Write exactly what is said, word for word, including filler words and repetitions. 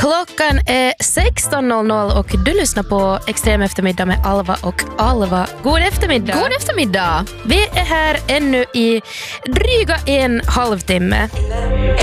Klockan är sexton noll noll och du lyssnar på Extrem eftermiddag med Alva och Alva. God eftermiddag. God eftermiddag. Vi är här ännu i dryga en halvtimme.